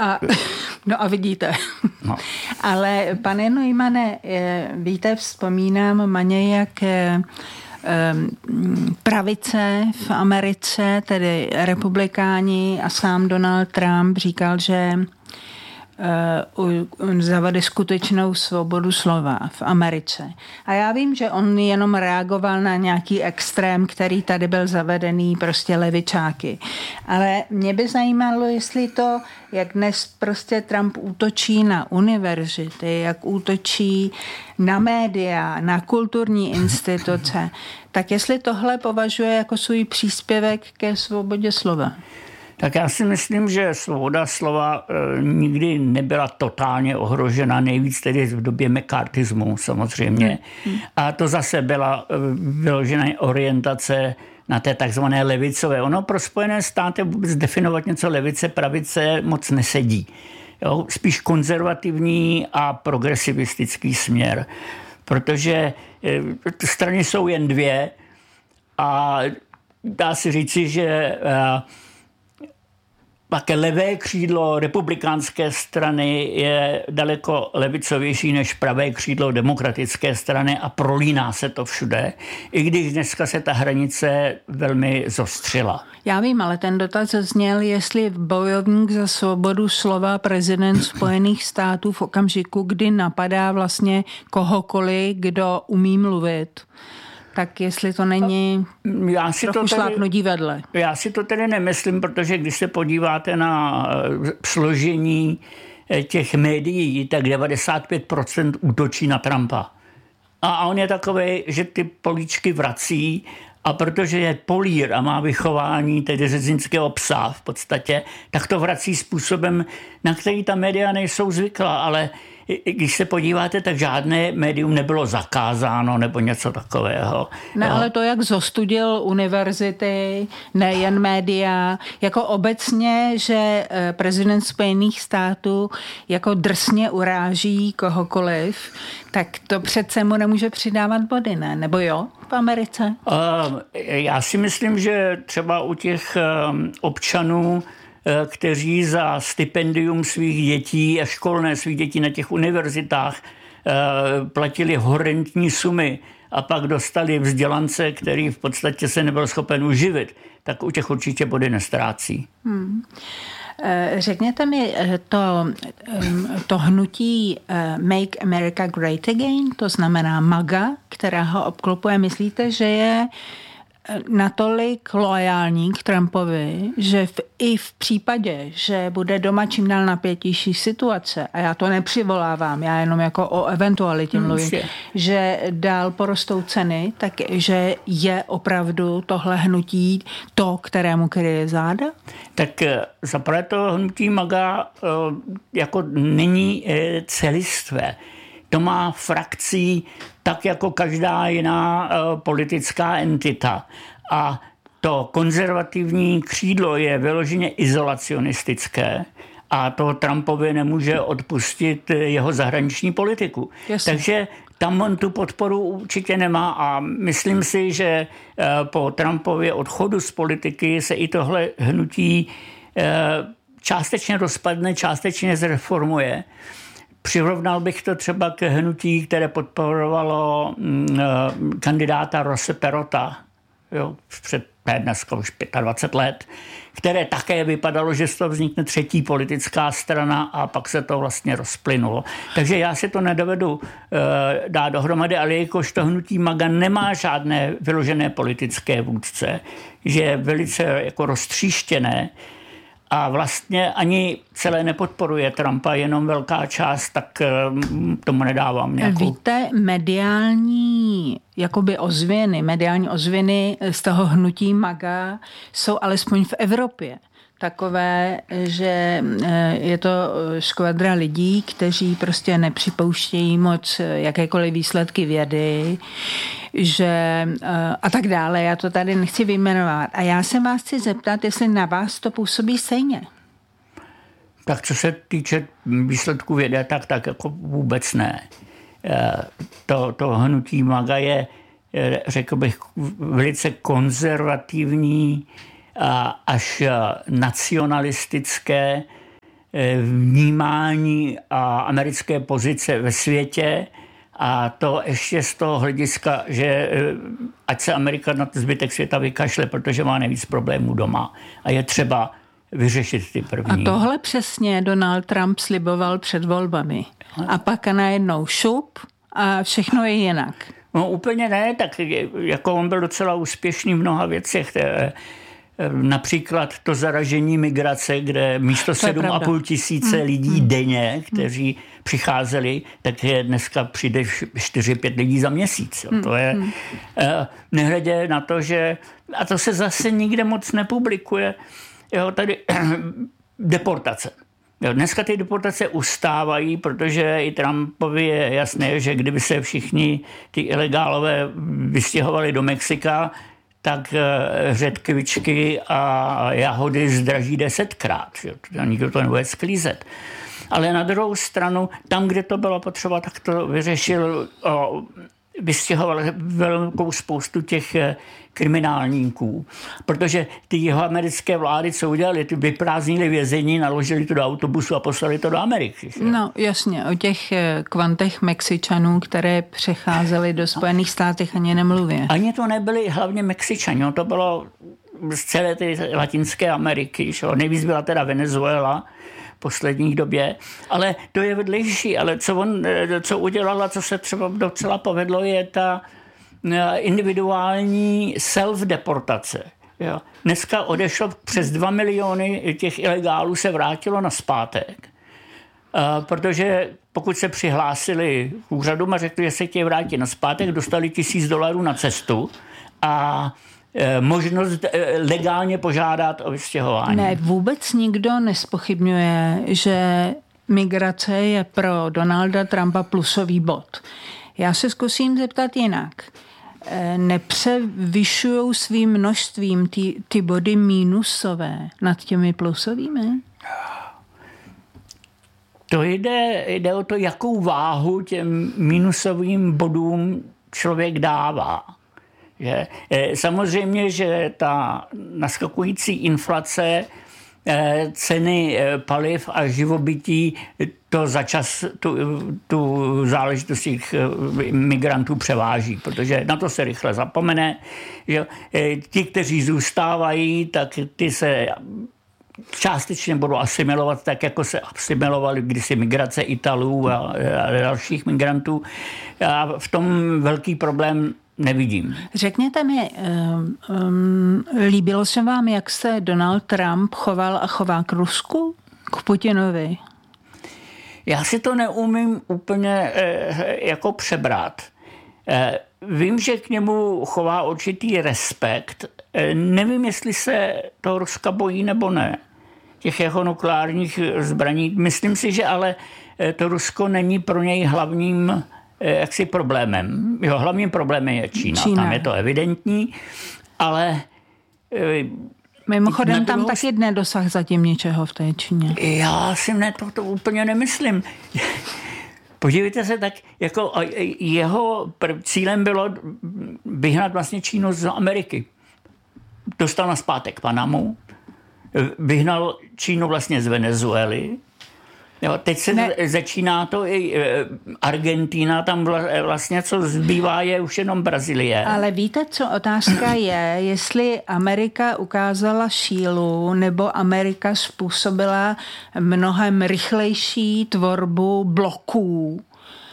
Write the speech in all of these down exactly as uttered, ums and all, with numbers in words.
A, no a vidíte. No. Ale pane Neumane, víte, vzpomínám maně, jak pravice v Americe, tedy republikáni a sám Donald Trump říkal, že on zavede skutečnou svobodu slova v Americe. A já vím, že on jenom reagoval na nějaký extrém, který tady byl zavedený, prostě levičáky. Ale mě by zajímalo, jestli to, jak dnes prostě Trump útočí na univerzity, jak útočí na média, na kulturní instituce, tak jestli tohle považuje jako svůj příspěvek ke svobodě slova. Tak já si myslím, že svoboda slova e, nikdy nebyla totálně ohrožena, nejvíc tedy v době McCarthyismu samozřejmě. Hmm. A to zase byla e, vyložená orientace na té takzvané levicové. Ono pro Spojené státy vůbec definovat něco levice, pravice moc nesedí. Jo? Spíš konzervativní a progresivistický směr. Protože e, strany jsou jen dvě a dá se říci, že e, také levé křídlo republikánské strany je daleko levicovější než pravé křídlo demokratické strany a prolíná se to všude, i když dneska se ta hranice velmi zostřila. Já vím, ale ten dotaz zněl, jestli bojovník za svobodu slova prezident Spojených států v okamžiku, kdy napadá vlastně kohokoliv, kdo umí mluvit, tak jestli to není já si trochu to tedy, šlápnutí vedle. Já si to tedy nemyslím, protože když se podíváte na složení těch médií, tak devadesát pět procent útočí na Trumpa. A on je takovej, že ty políčky vrací a protože je polír a má vychování tedy řeznického psa v podstatě, tak to vrací způsobem, na který ta média nejsou zvyklá, ale když se podíváte, tak žádné médium nebylo zakázáno nebo něco takového. Ne, ale to, jak zostudil univerzity, nejen média, jako obecně, že prezident Spojených států jako drsně uráží kohokoliv, tak to přece mu nemůže přidávat body, ne? Nebo jo, v Americe? Já si myslím, že třeba u těch občanů, kteří za stipendium svých dětí a školné svých dětí na těch univerzitách platili horentní sumy a pak dostali vzdělance, který v podstatě se nebyl schopen uživit, tak u těch určitě body nestrácí. Hmm. Řekněte mi, to, to hnutí Make America Great Again, to znamená MAGA, která ho obklopuje, myslíte, že je natolik loajální k Trumpovi, že v, i v případě, že bude doma čím dál napětější situace, a já to nepřivolávám, já jenom jako o eventualitě mluvím, hmm, že dál porostou ceny, takže je opravdu tohle hnutí to, kterému kryje záda? Tak zaprvé to hnutí MAGA jako není celistvé. To má frakcí tak jako každá jiná uh, politická entita. A to konzervativní křídlo je vyloženě izolacionistické a to Trumpovi nemůže odpustit jeho zahraniční politiku. Jasně. Takže tam on tu podporu určitě nemá a myslím si, že uh, po Trumpově odchodu z politiky se i tohle hnutí uh, částečně rozpadne, částečně zreformuje. Přirovnal bych to třeba k hnutí, které podporovalo kandidáta Rosse Perota, jo, před dneska už dvacet pět let, které také vypadalo, že z toho vznikne třetí politická strana a pak se to vlastně rozplynulo. Takže já si to nedovedu uh, dát dohromady, ale jakož to hnutí MAGA nemá žádné vyložené politické vůdce, že je velice jako roztříštěné, a vlastně ani celé nepodporuje Trumpa, jenom velká část, tak tomu nedávám nějakou. Víte, mediální jakoby ozvěny, mediální ozvěny z toho hnutí MAGA jsou alespoň v Evropě takové, že je to škvadra lidí, kteří prostě nepřipouštějí moc jakékoliv výsledky vědy, že a tak dále. Já to tady nechci vyjmenovat. A já se vás chci zeptat, jestli na vás to působí stejně. Tak co se týče výsledků vědy, tak, tak jako vůbec ne. To, to hnutí MAGA je, řekl bych, velice konzervativní, až nacionalistické vnímání a americké pozice ve světě. A to ještě z toho hlediska, že ať se Amerika na zbytek světa vykašle, protože má nejvíc problémů doma. A je třeba vyřešit ty první. A tohle přesně Donald Trump sliboval před volbami. A pak najednou šup a všechno je jinak. No úplně ne, tak jako on byl docela úspěšný v mnoha věcech. Například to zaražení migrace, kde místo sedm a půl tisíce hmm. lidí denně, kteří přicházeli, tak je dneska přijde čtyři pět lidí za měsíc. Jo. To je hmm. nehledě na to, že a to se zase nikde moc nepublikuje. Jo, tady deportace. Jo, dneska ty deportace ustávají, protože i Trumpovi je jasné, že kdyby se všichni ty ilegálové vystěhovali do Mexika, tak řetkvičky a jahody zdraží desetkrát. Jo. Nikdo to nebude sklízet. Ale na druhou stranu, tam, kde to bylo potřeba, tak to vyřešil, o, vystěhoval velkou spoustu těch kriminálníků. Protože ty jihoamerické vlády, co udělali, ty vyprázdnili vězení, naložili to do autobusu a poslali to do Ameriky. Že? No jasně, o těch kvantech Mexičanů, které přecházely do Spojených státech, ani nemluvě. Ani to nebyli hlavně Mexičani, to bylo z celé ty Latinské Ameriky. Že? Nejvíc byla teda Venezuela v posledních době, ale to je vedlejší. Ale co on, co udělal a co se třeba docela povedlo, je ta individuální self-deportace. Jo. Dneska odešlo přes dva miliony těch ilegálů se vrátilo nazpátek, protože pokud se přihlásili k úřadům a řekli, že se chtějí vrátit nazpátek, dostali tisíc dolarů na cestu a možnost legálně požádat o vystěhování. Ne, vůbec nikdo nespochybňuje, že migrace je pro Donalda Trumpa plusový bod. Já se zkusím zeptat jinak. Nepřevyšujou svým množstvím ty, ty body mínusové nad těmi plusovými? To jde, jde o to, jakou váhu těm mínusovým bodům člověk dává. Že? Samozřejmě, že ta naskakující inflace, ceny paliv a živobytí to za čas tu, tu záležitost těch migrantů převáží, protože na to se rychle zapomene. Že ti, kteří zůstávají, tak ty se částečně budou asimilovat tak, jako se asimilovali kdysi migrace Italů a, a dalších migrantů. A v tom velký problém nevidím. Řekněte mi, um, um, líbilo se vám, jak se Donald Trump choval a chová k Rusku? K Putinovi? Já si to neumím úplně eh, jako přebrat. Eh, vím, že k němu chová určitý respekt. Eh, nevím, jestli se toho Ruska bojí nebo ne. Těch jeho nukleárních zbraní. Myslím si, že ale to Rusko není pro něj hlavním jaksi problémem. Jeho hlavním problémem je Čína. Čína. Tam je to evidentní, ale mimochodem tam taky nedosah zatím ničeho v té Číně. Já si ne, to, to úplně nemyslím. Podívejte se, tak jako jeho cílem bylo vyhnat vlastně Čínu z Ameriky. Dostal nazpátek Panamu, vyhnal Čínu vlastně z Venezuely. Jo, teď se ne. začíná to i Argentina, tam vlastně co zbývá je už jenom Brazílie. Ale víte, co otázka je, jestli Amerika ukázala sílu, nebo Amerika způsobila mnohem rychlejší tvorbu bloků,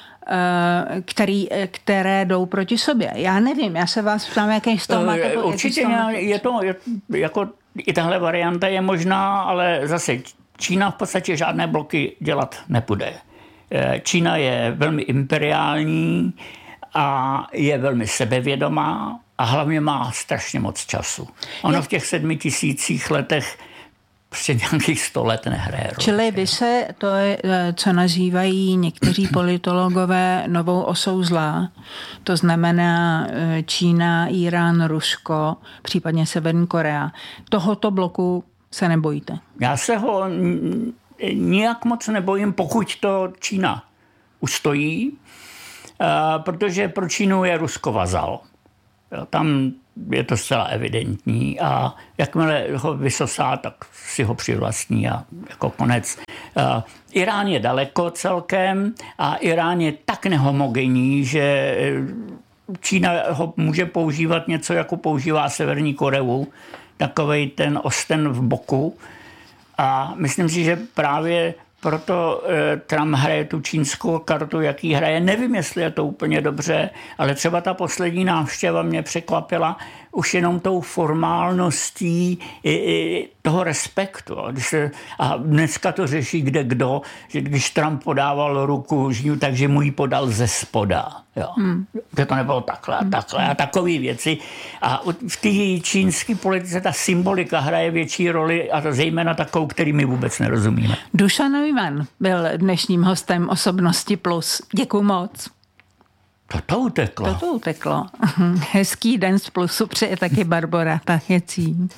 který, které jdou proti sobě. Já nevím, já se vás ptám, jaký z toho máte... Určitě je to, je, jako i tahle varianta je možná, ale zase Čína v podstatě žádné bloky dělat nebude. Čína je velmi imperiální a je velmi sebevědomá a hlavně má strašně moc času. Ono v těch sedmi tisících letech prostě nějakých sto let nehraje. Čili vy se to, je, co nazývají někteří politologové novou osou zla, to znamená Čína, Irán, Rusko, případně Severní Korea, tohoto bloku se nebojíte? Já se ho nijak moc nebojím, pokud to Čína ustojí, protože pro Čínu je Rusko vazal. Jo, tam je to zcela evidentní a jakmile ho vysosá, tak si ho přivlastní a jako konec. Irán je daleko celkem a Irán je tak nehomogenní, že Čína ho může používat něco, jako používá Severní Koreu, takovej ten osten v boku. A myslím si, že právě proto Trump hraje tu čínskou kartu, jaký hraje. Nevím, jestli je to úplně dobře, ale třeba ta poslední návštěva mě překvapila už jenom tou formálností toho respektu. A dneska to řeší kde kdo, že když Trump podával ruku, takže mu ji podal ze spoda. Jo. Hmm. Že to nebylo takhle a takhle a takové věci. A v té čínské politice ta symbolika hraje větší roli a to zejména takovou, který my vůbec nerozumíme. Dušan Neumann byl dnešním hostem Osobnosti Plus. Děkuju moc. Toto uteklo. Toto uteklo. Hezký den z Plusu přeje taky Barbora Tachycí.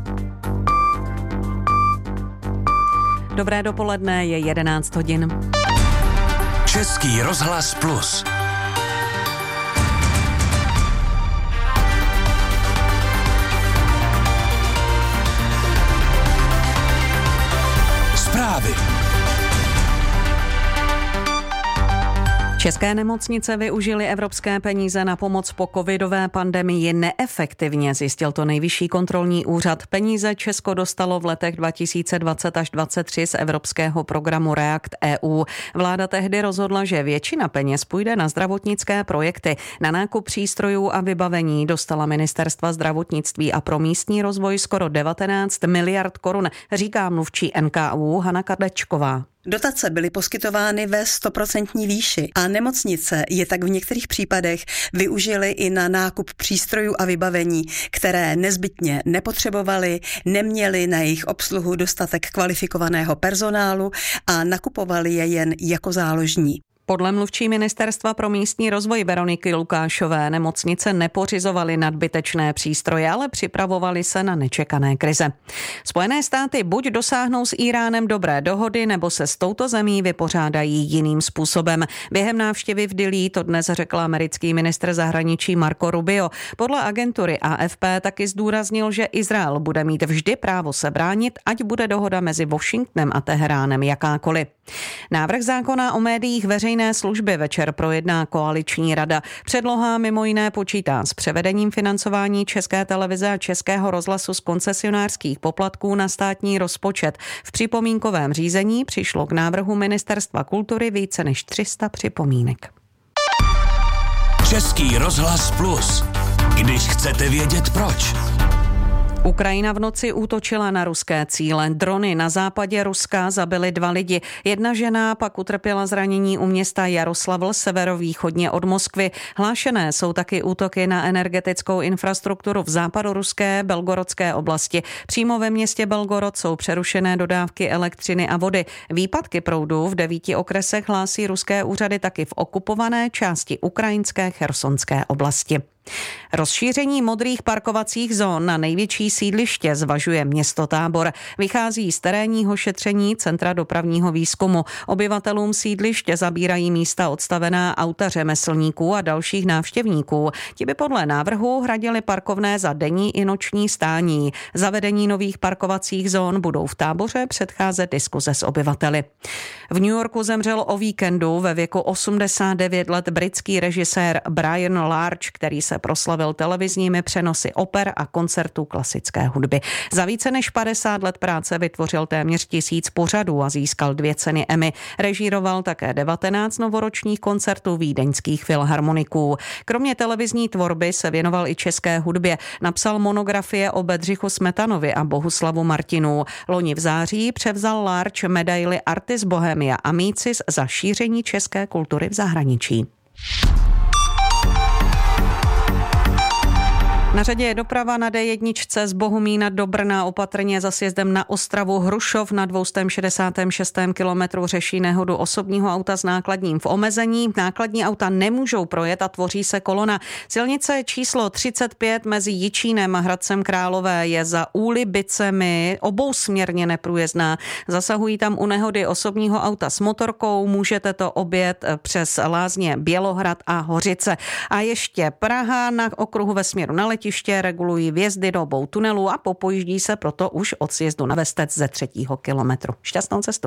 Dobré dopoledne, je jedenáct hodin. Český rozhlas Plus. Zprávy. České nemocnice využily evropské peníze na pomoc po covidové pandemii neefektivně, zjistil to Nejvyšší kontrolní úřad. Peníze Česko dostalo v letech dva tisíce dvacet až dvacet tři z evropského programu React E U. Vláda tehdy rozhodla, že většina peněz půjde na zdravotnické projekty. Na nákup přístrojů a vybavení dostala ministerstva zdravotnictví a pro místní rozvoj skoro devatenáct miliard korun, říká mluvčí N K U Hana Kadlečková. Dotace byly poskytovány ve stoprocentní výši a nemocnice je tak v některých případech využily i na nákup přístrojů a vybavení, které nezbytně nepotřebovaly, neměly na jejich obsluhu dostatek kvalifikovaného personálu a nakupovali je jen jako záložní. Podle mluvčí ministerstva pro místní rozvoj Veroniky Lukášové nemocnice nepořizovaly nadbytečné přístroje, ale připravovaly se na nečekané krize. Spojené státy buď dosáhnou s Íránem dobré dohody, nebo se s touto zemí vypořádají jiným způsobem. Během návštěvy v Dillí to dnes řekl americký ministr zahraničí Marco Rubio. Podle agentury A F P taky zdůraznil, že Izrael bude mít vždy právo se bránit, ať bude dohoda mezi Washingtonem a Teheránem jakákoliv. Návrh zákona o médiích veřejné služby večer projedná koaliční rada. Předloha mimo jiné počítá s převedením financování České televize a Českého rozhlasu z koncesionářských poplatků na státní rozpočet. V připomínkovém řízení přišlo k návrhu Ministerstva kultury více než tři sta připomínek. Český rozhlas Plus. Když chcete vědět proč. Ukrajina v noci útočila na ruské cíle. Drony na západě Ruska zabily dva lidi. Jedna žena pak utrpěla zranění u města Jaroslavl severovýchodně od Moskvy. Hlášené jsou taky útoky na energetickou infrastrukturu v západoruské Belgorodské oblasti. Přímo ve městě Belgorod jsou přerušené dodávky elektřiny a vody. Výpadky proudu v devíti okresech hlásí ruské úřady taky v okupované části ukrajinské Chersonské oblasti. Rozšíření modrých parkovacích zón na největší sídliště zvažuje město Tábor. Vychází z terénního šetření Centra dopravního výzkumu. Obyvatelům sídliště zabírají místa odstavená auta řemeslníků a dalších návštěvníků. Ti by podle návrhu hradili parkovné za denní i noční stání. Zavedení nových parkovacích zón budou v Táboře předcházet diskuze s obyvateli. V New Yorku zemřel o víkendu ve věku osmdesát devět let britský režisér Brian Large, který se proslavil televizními přenosy oper a koncertů klasické hudby. Za více než padesát let práce vytvořil téměř tisíc pořadů a získal dvě ceny Emmy. Režíroval také devatenáct novoročních koncertů vídeňských filharmoniků. Kromě televizní tvorby se věnoval i české hudbě. Napsal monografie o Bedřichu Smetanovi a Bohuslavu Martinů. Loni v září převzal Large medaili Artis Bohemia Amicis za šíření české kultury v zahraničí. Na řadě je doprava na D jedna z Bohumína do Brna, opatrně za sjezdem na Ostravu Hrušov na dvě stě šedesát šest kilometrů řeší nehodu osobního auta s nákladním v omezení. Nákladní auta nemůžou projet a tvoří se kolona. Silnice číslo třicet pět mezi Jičínem a Hradcem Králové je za Úlibicemi obousměrně neprůjezdná. Zasahují tam u nehody osobního auta s motorkou, můžete to objet přes Lázně Bělohrad a Hořice. A ještě Praha na okruhu ve směru na letiště regulují vjezdy do obou tunelů a popojíždí se proto už od sjezdu na Vestec ze třetího kilometru. Šťastnou cestu.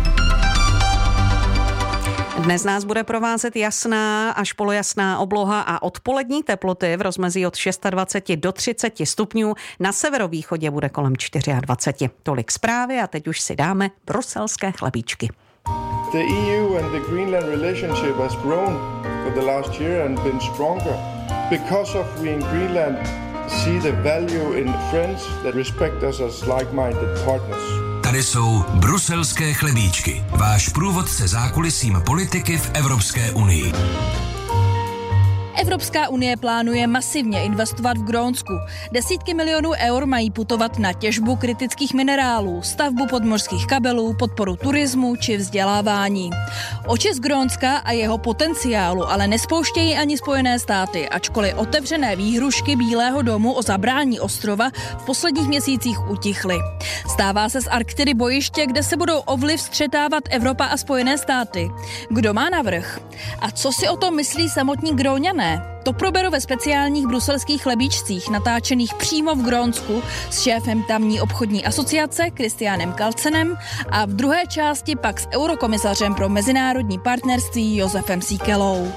Dnes nás bude provázet jasná až polojasná obloha a odpolední teploty v rozmezí od dvacet šest do třicet stupňů. Na severovýchodě bude kolem dvacet čtyři. Tolik zprávy a teď už si dáme bruselské chlebíčky. The E U and the Greenland relationship has grown for the last year and been stronger because of we in Greenland see the value in friends that respect us as like-minded partners. Tady jsou bruselské chlebíčky, váš průvodce zákulisím politiky v Evropské unii. Evropská unie plánuje masivně investovat v Grónsku. Desítky milionů eur mají putovat na těžbu kritických minerálů, stavbu podmořských kabelů, podporu turismu či vzdělávání. Oči z Grónska a jeho potenciálu ale nespouštějí ani Spojené státy, ačkoliv otevřené výhrušky Bílého domu o zabrání ostrova v posledních měsících utichly. Stává se z Arktidy bojiště, kde se budou o vliv střetávat Evropa a Spojené státy. Kdo má navrch? A co si o tom myslí samotní Gróňané? To proberu ve speciálních bruselských chlebíčcích, natáčených přímo v Grónsku s šéfem tamní obchodní asociace Christianem Kalcenem a v druhé části pak s eurokomisařem pro mezinárodní partnerství Josefem Síkelou.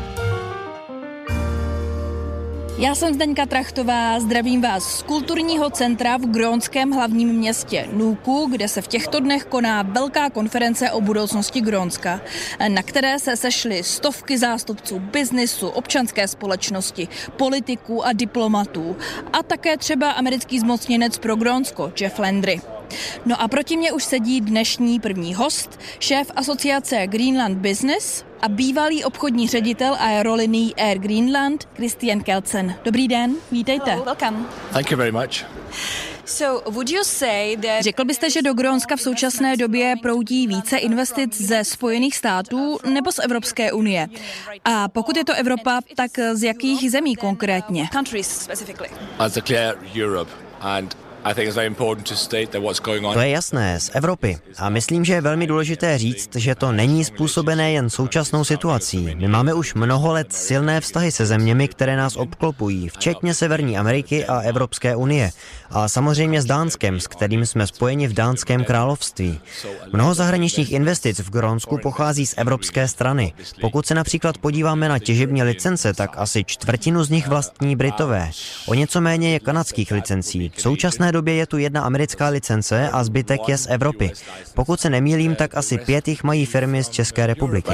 Já jsem Zdeňka Trachtová, zdravím vás z kulturního centra v grónském hlavním městě Nuuku, kde se v těchto dnech koná velká konference o budoucnosti Grónska, na které se sešly stovky zástupců biznisu, občanské společnosti, politiků a diplomatů a také třeba americký zmocněnec pro Grónsko Jeff Landry. No a proti mě už sedí dnešní první host, šéf asociace Greenland Business a bývalý obchodní ředitel aerolinií Air Greenland Christian Kelsen. Dobrý den, vítejte. Hello, welcome. Thank you very much. So, would you say that... Řekl byste, že do Grónska v současné době proudí více investic ze Spojených států nebo z Evropské unie? A pokud je to Evropa, tak z jakých zemí konkrétně? As a clear Europe and To je jasné, z Evropy. A myslím, že je velmi důležité říct, že to není způsobené jen současnou situací. My máme už mnoho let silné vztahy se zeměmi, které nás obklopují, včetně Severní Ameriky a Evropské unie. A samozřejmě s Dánskem, s kterým jsme spojeni v Dánském království. Mnoho zahraničních investic v Grónsku pochází z evropské strany. Pokud se například podíváme na těžební licence, tak asi čtvrtinu z nich vlastní Britové. O něco méně je kanadských licencí. V současné době je tu jedna americká licence a zbytek je z Evropy. Pokud se nemýlím, tak asi pět jich mají firmy z České republiky.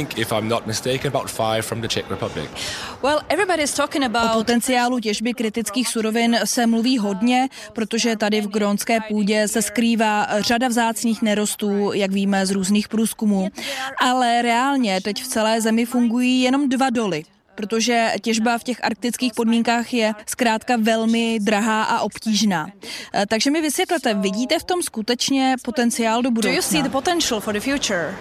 O potenciálu těžby kritických surovin se mluví hodně, protože tady v grónské půdě se skrývá řada vzácných nerostů, jak víme z různých průzkumů. Ale reálně teď v celé zemi fungují jenom dva doly, protože těžba v těch arktických podmínkách je zkrátka velmi drahá a obtížná. Takže mi vysvětlete, vidíte v tom skutečně potenciál do budoucna? Do you see the potential for the future?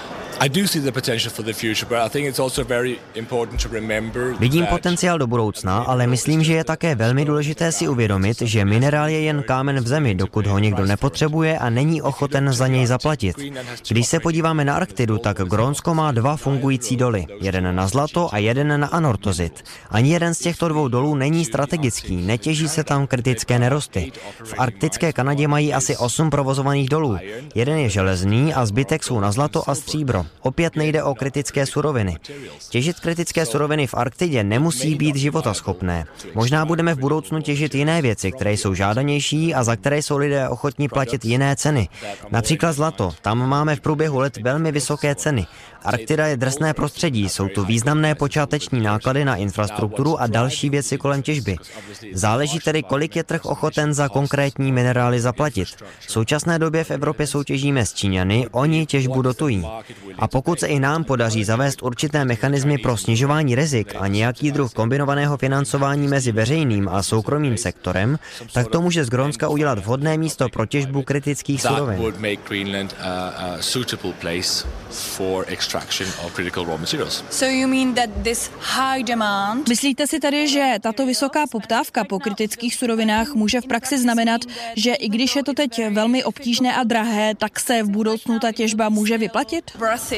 Vidím potenciál do budoucna, ale myslím, že je také velmi důležité si uvědomit, že minerál je jen kámen v zemi, dokud ho někdo nepotřebuje a není ochoten za něj zaplatit. Když se podíváme na Arktidu, tak Grónsko má dva fungující doly, jeden na zlato a jeden na anortozit. Ani jeden z těchto dvou dolů není strategický, netěží se tam kritické nerosty. V arktické Kanadě mají asi osm provozovaných dolů. Jeden je železný a zbytek jsou na zlato a stříbro. Opět nejde o kritické suroviny. Těžit kritické suroviny v Arktidě nemusí být životaschopné. Možná budeme v budoucnu těžit jiné věci, které jsou žádanější a za které jsou lidé ochotní platit jiné ceny. Například zlato. Tam máme v průběhu let velmi vysoké ceny. Arktida je drsné prostředí, jsou tu významné počáteční náklady na infrastrukturu a další věci kolem těžby. Záleží tedy, kolik je trh ochoten za konkrétní minerály zaplatit. V současné době v Evropě soutěžíme s Číňany, oni těžbu dotují. A pokud se i nám podaří zavést určité mechanismy pro snižování rizik a nějaký druh kombinovaného financování mezi veřejným a soukromým sektorem, tak to může z Grónska udělat vhodné místo pro těžbu kritických surovin. Myslíte si tedy, že tato vysoká poptávka po kritických surovinách může v praxi znamenat, že i když je to teď velmi obtížné a drahé, tak se v budoucnu ta těžba může vyplatit?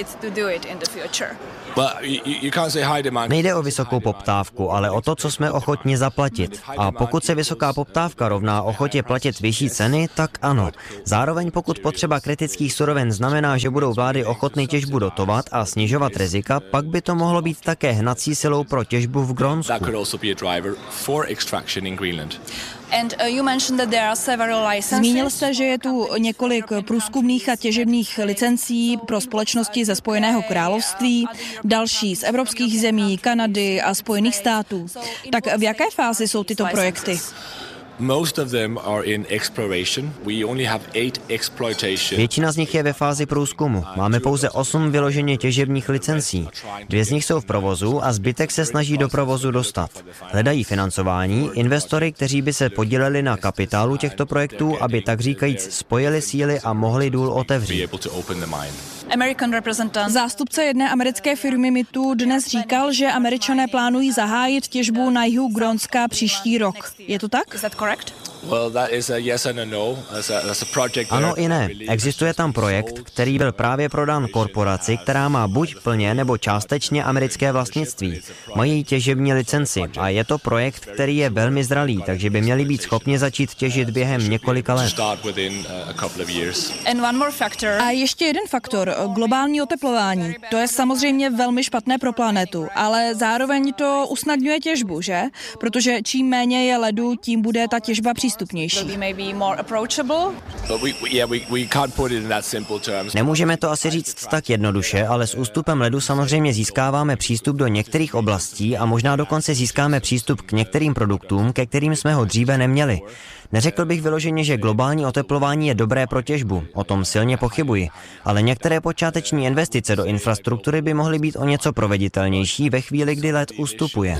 Nejde o vysokou poptávku, ale o to, co jsme ochotni zaplatit. A pokud se vysoká poptávka rovná ochotě platit vyšší ceny, tak ano. Zároveň pokud potřeba kritických surovin znamená, že budou vlády ochotny těžbu dotovat a snižovat rizika, pak by to mohlo být také hnací silou pro těžbu v Grónsku. Zmínil jste, že je tu několik průzkumných a těžebních licencí pro společnosti ze Spojeného království, další z evropských zemí, Kanady a Spojených států. Tak v jaké fázi jsou tyto projekty? Většina z nich je ve fázi průzkumu. Máme pouze osm vyloženě těžebních licencí. Dvě z nich jsou v provozu a zbytek se snaží do provozu dostat. Hledají financování, investory, kteří by se podíleli na kapitálu těchto projektů, aby tak říkajíc spojili síly a mohli důl otevřít. Zástupce jedné americké firmy mi tu dnes říkal, že Američané plánují zahájit těžbu na jihu Grónska příští rok. Je to tak? Ano i ne. Existuje tam projekt, který byl právě prodán korporaci, která má buď plně nebo částečně americké vlastnictví. Mají těžební licenci a je to projekt, který je velmi zralý, takže by měli být schopni začít těžit během několika let. A ještě jeden faktor, globální oteplování. To je samozřejmě velmi špatné pro planetu, ale zároveň to usnadňuje těžbu, že? Protože čím méně je ledu, tím bude ta těžba přístupnější. Nemůžeme to asi říct tak jednoduše, ale s ústupem ledu samozřejmě získáváme přístup do některých oblastí a možná dokonce získáme přístup k některým produktům, ke kterým jsme ho dříve neměli. Neřekl bych vyloženě, že globální oteplování je dobré pro těžbu, o tom silně pochybuji, ale některé počáteční investice do infrastruktury by mohly být o něco proveditelnější ve chvíli, kdy led ustupuje.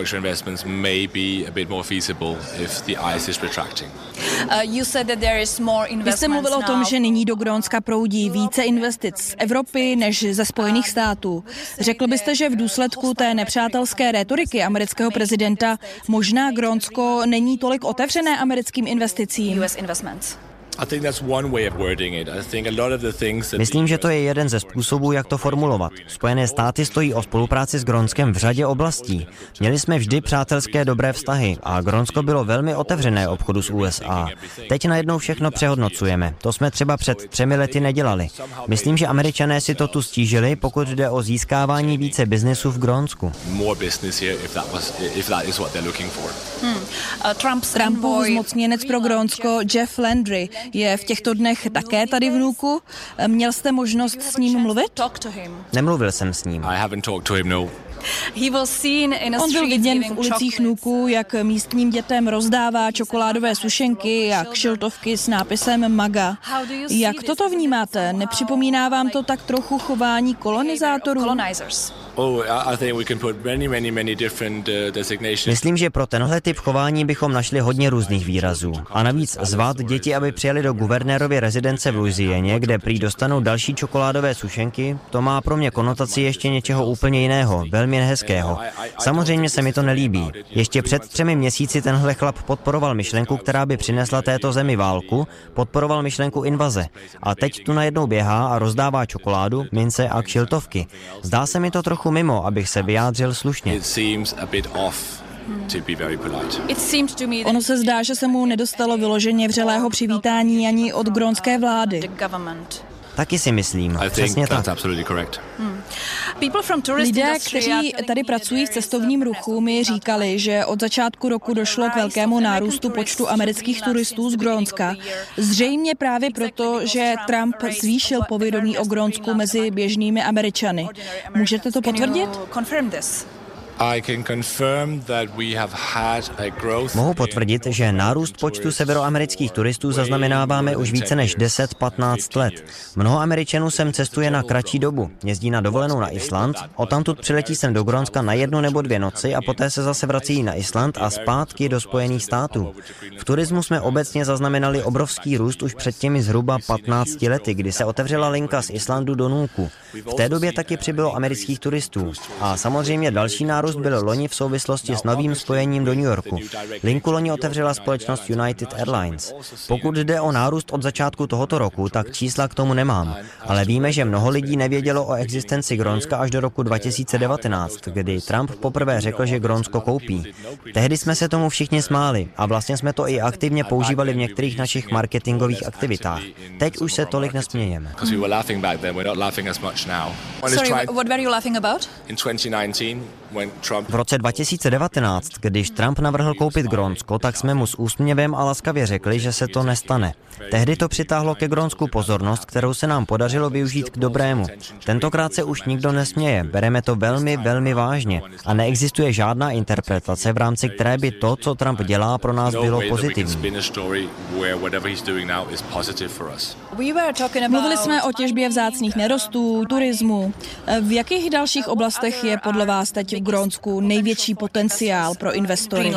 Vy jste mluvil o tom, že nyní do Grónska proudí více investic z Evropy než ze Spojených států. Řekl byste, že v důsledku té nepřátelské rétoriky amerického prezidenta možná Grónsko není tolik otevřené americkým investicím? Myslím, že to je jeden ze způsobů, jak to formulovat. Spojené státy stojí o spolupráci s Grónskem v řadě oblastí. Měli jsme vždy přátelské dobré vztahy a Grónsko bylo velmi otevřené obchodu s U S A. Teď najednou všechno přehodnocujeme. To jsme třeba před třemi lety nedělali. Myslím, že Američané si to tu stížili, pokud jde o získávání více biznesu v Grónsku. Hmm. Trumpův zmocněnec pro Grónsko Jeff Landry je v těchto dnech také tady v Nuuku. Měl jste možnost s ním mluvit? Nemluvil jsem s ním. On byl viděn v ulicích Nuuku, jak místním dětem rozdává čokoládové sušenky a kšiltovky s nápisem MAGA. Jak toto vnímáte? Nepřipomíná vám to tak trochu chování kolonizátorů? Myslím, že pro tenhle typ chování bychom našli hodně různých výrazů. A navíc zvát děti, aby přijeli do guvernérovy rezidence v Louisieně, kde prý dostanou další čokoládové sušenky, to má pro mě konotaci ještě něčeho úplně jiného, velmi nehezkého. Samozřejmě se mi to nelíbí. Ještě před třemi měsíci tenhle chlap podporoval myšlenku, která by přinesla této zemi válku, podporoval myšlenku invaze. A teď tu najednou běhá a rozdává čokoládu, mince a kšiltovky. Zdá se mi to trochu mimo, abych se vyjádřil slušně. Ono se zdá, že se mu nedostalo vyloženě vřelého přivítání ani od grónské vlády. Taky si myslím. Přesně tak. Hmm. Lidé, kteří tady pracují v cestovním ruchu, mi říkali, že od začátku roku došlo k velkému nárůstu počtu amerických turistů z Grónska. Zřejmě právě proto, že Trump zvýšil povědomí o Grónsku mezi běžnými Američany. Můžete to potvrdit? Mohu potvrdit, že nárůst počtu severoamerických turistů zaznamenáváme už více než deset patnáct let. Mnoho Američanů sem cestuje na kratší dobu. Jezdí na dovolenou na Island, odtamtud přiletí sem do Grónska na jednu nebo dvě noci a poté se zase vrací na Island a zpátky do Spojených států. V turismu jsme obecně zaznamenali obrovský růst už před těmi zhruba patnácti lety, kdy se otevřela linka z Islandu do Nuuku. V té době taky přibylo amerických turistů. A samozřejmě další nárůst byl loni v souvislosti s novým spojením do New Yorku. Linku loni otevřela společnost United Airlines. Pokud jde o nárůst od začátku tohoto roku, tak čísla k tomu nemám. Ale víme, že mnoho lidí nevědělo o existenci Grónska až do roku dva tisíce devatenáct, kdy Trump poprvé řekl, že Grónsko koupí. Tehdy jsme se tomu všichni smáli a vlastně jsme to i aktivně používali v některých našich marketingových aktivitách. Teď už se tolik nesmějeme. V roce dva tisíce devatenáct, když Trump navrhl koupit Grónsko, tak jsme mu s úsměvem a laskavě řekli, že se to nestane. Tehdy to přitáhlo ke Grónsku pozornost, kterou se nám podařilo využít k dobrému. Tentokrát se už nikdo nesměje, bereme to velmi, velmi vážně a neexistuje žádná interpretace, v rámci které by to, co Trump dělá, pro nás bylo pozitivní. Mluvili jsme o těžbě vzácných nerostů, turismu. V jakých dalších oblastech je podle vás teď v Grónsku největší potenciál pro investory?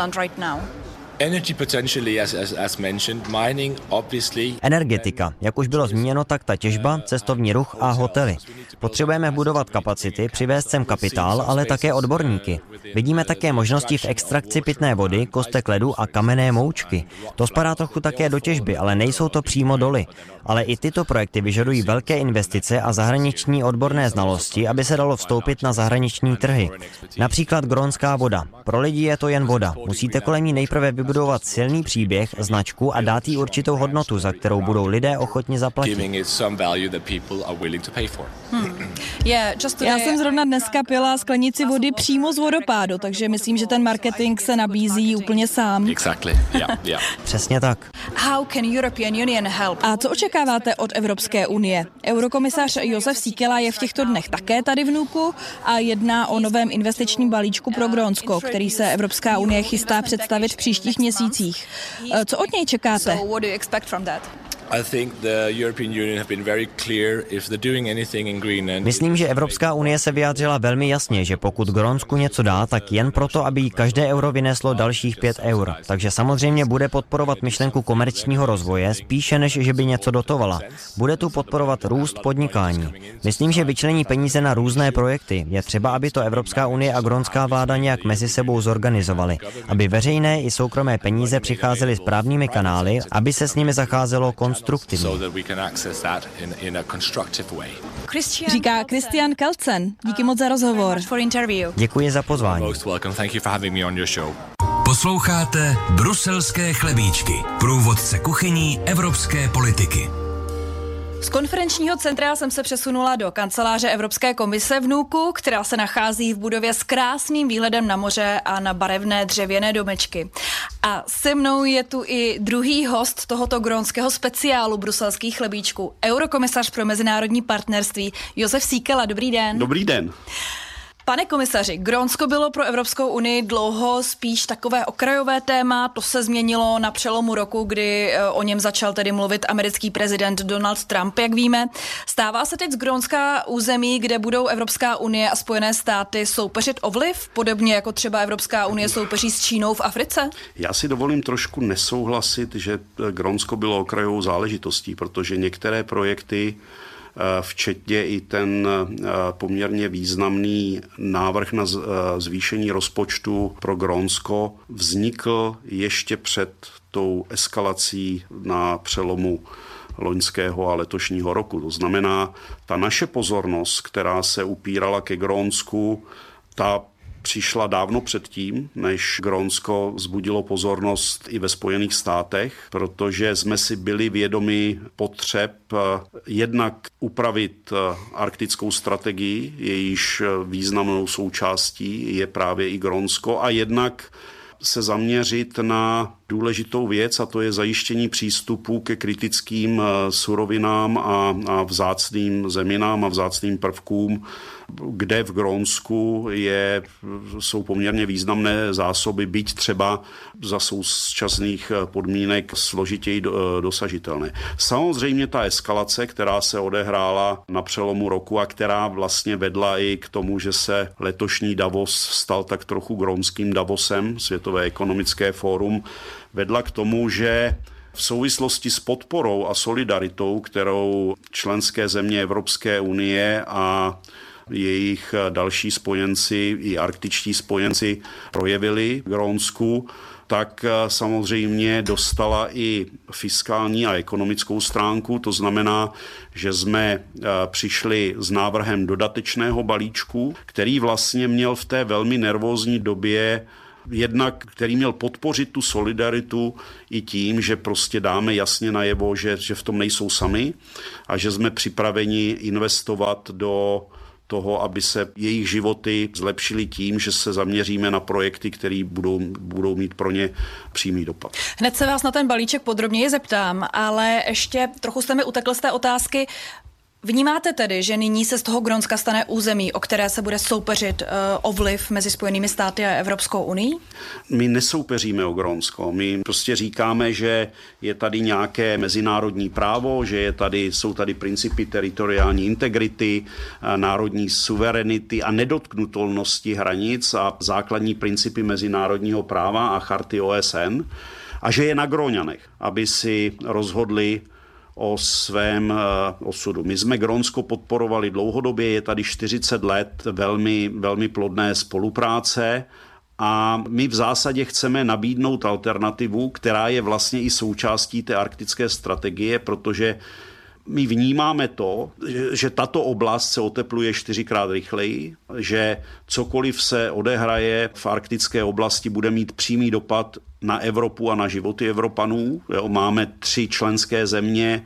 Energetika. Jak už bylo zmíněno, tak ta těžba, cestovní ruch a hotely. Potřebujeme budovat kapacity, přivést sem kapitál, ale také odborníky. Vidíme také možnosti v extrakci pitné vody, kostek ledu a kamenné moučky. To spadá trochu také do těžby, ale nejsou to přímo doly. Ale i tyto projekty vyžadují velké investice a zahraniční odborné znalosti, aby se dalo vstoupit na zahraniční trhy. Například grónská voda. Pro lidi je to jen voda. Musíte kolem ní nejprve vybudovat silný příběh, značku a dát jí určitou hodnotu, za kterou budou lidé ochotni zaplatit. Hmm. Já jsem zrovna dneska pila sklenici vody přímo z vodopádu, takže myslím, že ten marketing se nabízí úplně sám. Exactly. Yeah, yeah. Přesně tak. A co očekáváte od Evropské unie? Eurokomisař Jozef Síkela je v těchto dnech také tady v Nuuku a jedná o novém investičním balíčku pro Grónsko, který se Evropská unie chystá představit v příštích měsících. Co od něj čekáte? Myslím, že Evropská unie se vyjádřila velmi jasně, že pokud Grónsku něco dá, tak jen proto, aby jí každé euro vyneslo dalších pět eur. Takže samozřejmě bude podporovat myšlenku komerčního rozvoje spíše, než že by něco dotovala. Bude tu podporovat růst podnikání. Myslím, že vyčlení peníze na různé projekty. Je třeba, aby to Evropská unie a grónská vláda nějak mezi sebou zorganizovaly, aby veřejné i soukromé peníze přicházely správnými kanály, aby se s nimi zacházelo konstruktivně. Říká Christian Kelsen. Díky moc za rozhovor. Děkuji za pozvání. Posloucháte Bruselské chlebíčky, průvodce kuchyní evropské politiky. Z konferenčního centra jsem se přesunula do kanceláře Evropské komise v Nuuku, která se nachází v budově s krásným výhledem na moře a na barevné dřevěné domečky. A se mnou je tu i druhý host tohoto grónského speciálu bruselských chlebíčků, eurokomisař pro mezinárodní partnerství Jozef Síkela. Dobrý den. Dobrý den. Pane komisaři, Grónsko bylo pro Evropskou unii dlouho spíš takové okrajové téma, to se změnilo na přelomu roku, kdy o něm začal tedy mluvit americký prezident Donald Trump, jak víme. Stává se teď z Grónska území, kde budou Evropská unie a Spojené státy soupeřit o vliv, podobně jako třeba Evropská unie soupeří s Čínou v Africe? Já si dovolím trošku nesouhlasit, že Grónsko bylo okrajovou záležitostí, protože některé projekty, včetně i ten poměrně významný návrh na zvýšení rozpočtu pro Grónsko, vznikl ještě před tou eskalací na přelomu loňského a letošního roku. To znamená, ta naše pozornost, která se upírala ke Grónsku, ta přišla dávno předtím, než Grónsko vzbudilo pozornost i ve Spojených státech, protože jsme si byli vědomi potřeb jednak upravit arktickou strategii, jejíž významnou součástí je právě i Grónsko, a jednak se zaměřit na důležitou věc, a to je zajištění přístupu ke kritickým surovinám a, a vzácným zeminám a vzácným prvkům, kde v Grónsku je, jsou poměrně významné zásoby, byť třeba za současných podmínek složitěji dosažitelné. Samozřejmě ta eskalace, která se odehrála na přelomu roku a která vlastně vedla i k tomu, že se letošní Davos stal tak trochu grónským Davosem, Světové ekonomické fórum, vedla k tomu, že v souvislosti s podporou a solidaritou, kterou členské země Evropské unie a jejich další spojenci i arktičtí spojenci projevili v Grónsku, tak samozřejmě dostala i fiskální a ekonomickou stránku. To znamená, že jsme přišli s návrhem dodatečného balíčku, který vlastně měl v té velmi nervózní době jednak, který měl podpořit tu solidaritu i tím, že prostě dáme jasně najevo, že, že v tom nejsou sami a že jsme připraveni investovat do toho, aby se jejich životy zlepšily tím, že se zaměříme na projekty, které budou, budou mít pro ně přímý dopad. Hned se vás na ten balíček podrobněji zeptám, ale ještě trochu jste mi utekl z té otázky. Vnímáte tedy, že nyní se z toho Grónska stane území, o které se bude soupeřit uh, o vliv mezi Spojenými státy a Evropskou unií? My nesoupeříme o Grónsko. My prostě říkáme, že je tady nějaké mezinárodní právo, že je tady, jsou tady principy teritoriální integrity, národní suverenity a nedotknutelnosti hranic a základní principy mezinárodního práva a charty O S N a že je na Gróňanech, aby si rozhodli o svém osudu. My jsme Grónsko podporovali dlouhodobě, je tady čtyřicet let velmi, velmi plodné spolupráce a my v zásadě chceme nabídnout alternativu, která je vlastně i součástí té arktické strategie, protože my vnímáme to, že tato oblast se otepluje čtyřikrát rychleji, že cokoliv se odehraje v arktické oblasti bude mít přímý dopad na Evropu a na životy Evropanů. Máme tři členské země,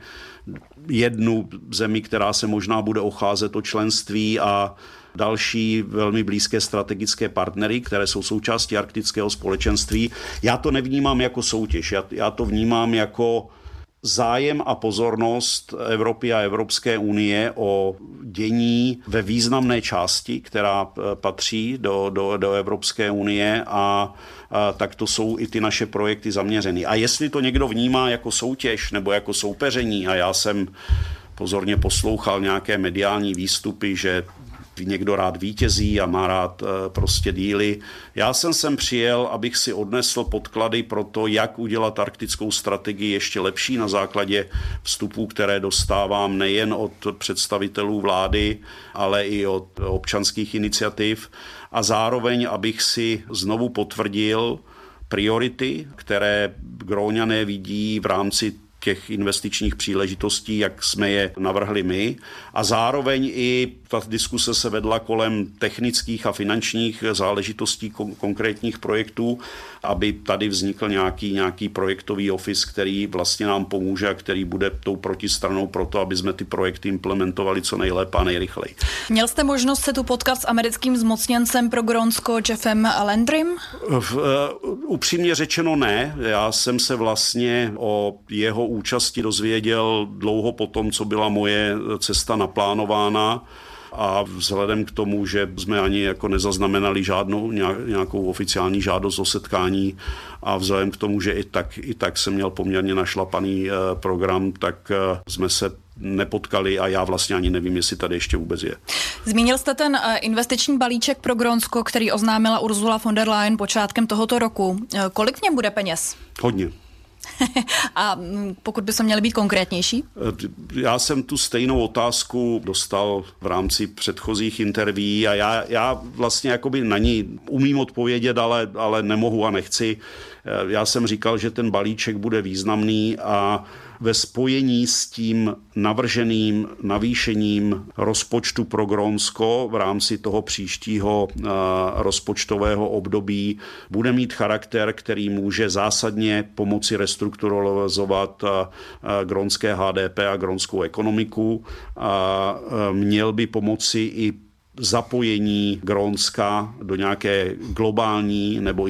jednu zemi, která se možná bude ocházet o členství a další velmi blízké strategické partnery, které jsou součástí arktického společenství. Já to nevnímám jako soutěž, já, já to vnímám jako zájem a pozornost Evropy a Evropské unie o dění ve významné části, která patří do, do, do Evropské unie a, a tak to jsou i ty naše projekty zaměřeny. A jestli to někdo vnímá jako soutěž nebo jako soupeření, a já jsem pozorně poslouchal nějaké mediální výstupy, že někdo rád vítězí a má rád prostě díly. Já jsem sem přijel, abych si odnesl podklady pro to, jak udělat arktickou strategii ještě lepší na základě vstupů, které dostávám nejen od představitelů vlády, ale i od občanských iniciativ. A zároveň, abych si znovu potvrdil priority, které Gróňané vidí v rámci těch investičních příležitostí, jak jsme je navrhli my. A zároveň i ta diskuse se vedla kolem technických a finančních záležitostí kon- konkrétních projektů, aby tady vznikl nějaký, nějaký projektový office, který vlastně nám pomůže a který bude tou protistranou pro to, aby jsme ty projekty implementovali co nejlépe a nejrychleji. Měl jste možnost se tu potkat s americkým zmocněncem pro Grónsko Jeffem Landrym? V, uh, upřímně řečeno ne. Já jsem se vlastně o jeho účasti dozvěděl dlouho po tom, co byla moje cesta naplánována. A vzhledem k tomu, že jsme ani jako nezaznamenali žádnou nějakou oficiální žádost o setkání a vzhledem k tomu, že i tak, i tak jsem měl poměrně našlapaný program, tak jsme se nepotkali a já vlastně ani nevím, jestli tady ještě vůbec je. Zmínil jste ten investiční balíček pro Grónsko, který oznámila Ursula von der Leyen počátkem tohoto roku. Kolik v něm bude peněz? Hodně. A pokud by se měly být konkrétnější? Já jsem tu stejnou otázku dostal v rámci předchozích interví a já, já vlastně jakoby na ní umím odpovědět, ale, ale nemohu a nechci. Já jsem říkal, že ten balíček bude významný a ve spojení s tím navrženým navýšením rozpočtu pro Grónsko v rámci toho příštího rozpočtového období bude mít charakter, který může zásadně pomoci restrukturalizovat grónské H D P a grónskou ekonomiku. A měl by pomoci i zapojení Grónska do nějaké globální nebo